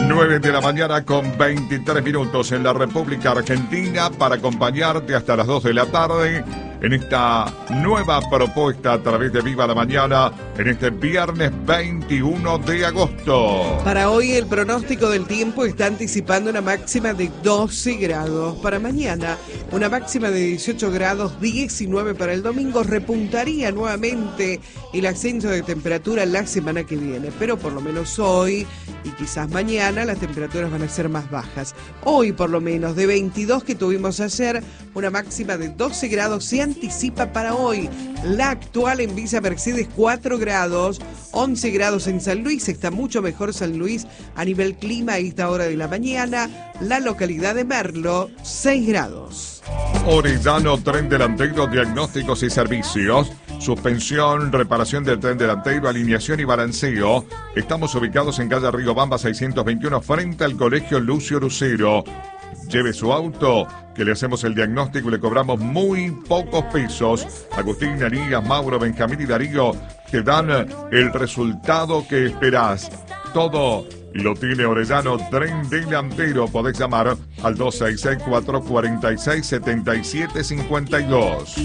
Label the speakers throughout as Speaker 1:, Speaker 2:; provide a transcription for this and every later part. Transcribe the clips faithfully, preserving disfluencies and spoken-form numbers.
Speaker 1: nueve de la mañana con veintitrés minutos en la República Argentina para acompañarte hasta las dos de la tarde en esta nueva propuesta a través de Viva la Mañana en este viernes veintiuno de agosto.
Speaker 2: Para hoy el pronóstico del tiempo está anticipando una máxima de doce grados. Para mañana una máxima de dieciocho grados, diecinueve para el domingo. Repuntaría nuevamente el ascenso de temperatura la semana que viene, pero por lo menos hoy y quizás mañana las temperaturas van a ser más bajas. Hoy por lo menos de veintidós que tuvimos ayer, una máxima de doce grados se anticipa para hoy. La actual en Villa Mercedes cuatro grados, once grados en San Luis, está mucho mejor San Luis a nivel clima a esta hora de la mañana. La localidad de Merlo, seis grados.
Speaker 1: Orellano, tren delantero, diagnósticos y servicios, suspensión, reparación del tren delantero, alineación y balanceo. Estamos ubicados en calle Riobamba seiscientos veintiuno frente al Colegio Lucio Lucero. Lleve su auto, que le hacemos el diagnóstico y le cobramos muy pocos pesos. Agustín, Anías, Mauro, Benjamín y Darío te dan el resultado que esperás. Todo lo tiene Orellano, tren delantero. Podés llamar al dos seis seis, cuatro cuatro seis, siete siete cinco dos.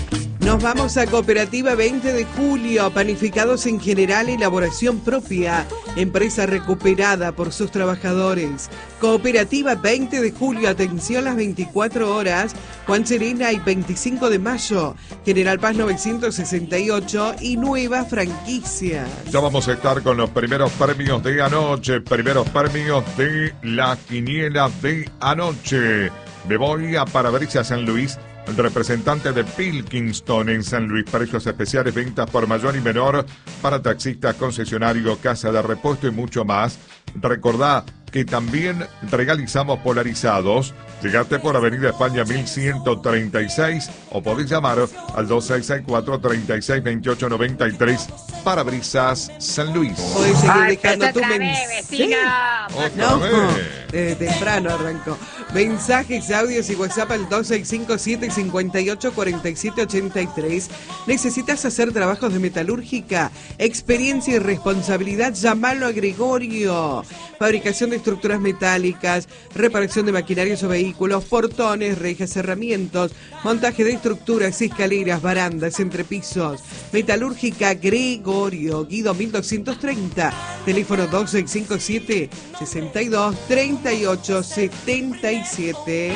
Speaker 2: Nos vamos a Cooperativa veinte de julio, panificados en general, elaboración propia, empresa recuperada por sus trabajadores. Cooperativa veinte de julio, atención las veinticuatro horas, Juan Serena y veinticinco de mayo, General Paz novecientos sesenta y ocho y nueva franquicia.
Speaker 1: Ya vamos a estar con los primeros premios de anoche, primeros premios de la quiniela de anoche. Me voy a Parabrisas San Luis, representante de Pilkingston en San Luis. Precios especiales, ventas por mayor y menor para taxistas, concesionarios, casa de repuesto y mucho más. Recordá que también regalizamos polarizados. Llegaste por Avenida España mil ciento treinta y seis o podés llamar al dos seis seis, cuatro tres seis, dos ocho nueve tres. Parabrisas San Luis.
Speaker 2: Podés seguir dejando tu mensaje.
Speaker 1: ¿Sí? ¿Otra
Speaker 2: No,
Speaker 1: vez?
Speaker 2: desde temprano arrancó. Mensajes, audios y WhatsApp al dos seis cinco siete, cinco ocho, cuatro siete ocho tres. ¿Necesitas hacer trabajos de metalúrgica? Experiencia y responsabilidad, llamalo a Gregorio. Fabricación de estructuras metálicas, reparación de maquinarias o vehículos, portones, rejas, herramientas, montaje de estructuras, escaleras, barandas, entrepisos. Metalúrgica Gregorio, Guido mil doscientos treinta, teléfono dos seis cinco siete, sesenta y dos, treinta y ocho, setenta y siete.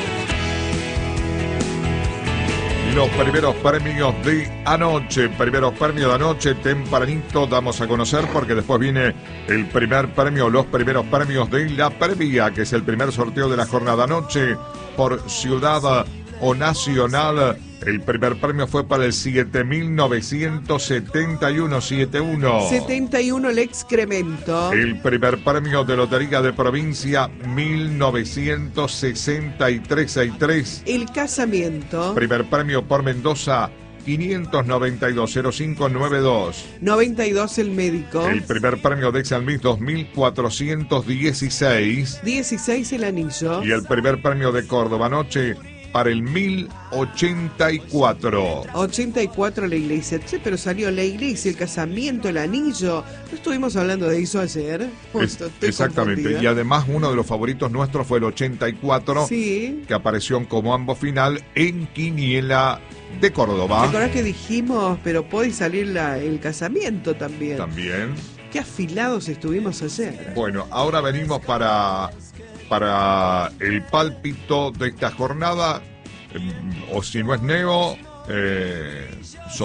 Speaker 1: Los primeros premios de anoche, primeros premios de anoche, tempranito damos a conocer porque después viene el primer premio, los primeros premios de la previa, que es el primer sorteo de la jornada anoche por ciudad o nacional. El primer premio fue para el siete mil novecientos setenta y uno, setenta y uno.
Speaker 2: setenta y uno el excremento.
Speaker 1: El primer premio de Lotería de Provincia, mil novecientos sesenta y tres, sesenta y tres.
Speaker 2: El casamiento.
Speaker 1: Primer premio por Mendoza, quinientos noventa y dos, cero cinco noventa y dos.
Speaker 2: noventa y dos el médico.
Speaker 1: El primer premio de San Luis, dos mil cuatrocientos dieciséis.
Speaker 2: dieciséis el anillo.
Speaker 1: Y el primer premio de Córdoba anoche para el mil ochenta y cuatro.
Speaker 2: ochenta y cuatro la iglesia. Che, pero salió la iglesia, el casamiento, el anillo. ¿No estuvimos hablando de eso ayer?
Speaker 1: Es, exactamente. Confundida. Y además uno de los favoritos nuestros fue el ochenta y cuatro,
Speaker 2: sí,
Speaker 1: que apareció como ambos final en Quiniela de Córdoba.
Speaker 2: ¿Te acordás que dijimos, pero puede salir la, el casamiento también?
Speaker 1: También.
Speaker 2: Qué afilados estuvimos ayer.
Speaker 1: Bueno, ahora venimos para... para el pálpito de esta jornada, o si no es Neo, eh,